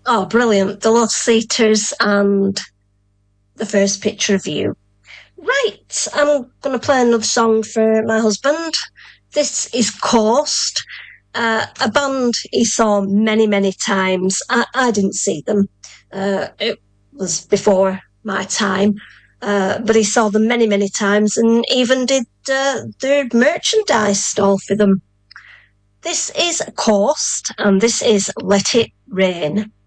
Oh, brilliant. The Lost Seaters and the first picture of you. Right, I'm going to play another song for my husband. This is Coast, a band he saw many, many times. I didn't see them. It was before my time. But he saw them many, many times and even did their merchandise stall for them. This is Coast, and this is Let It Rain.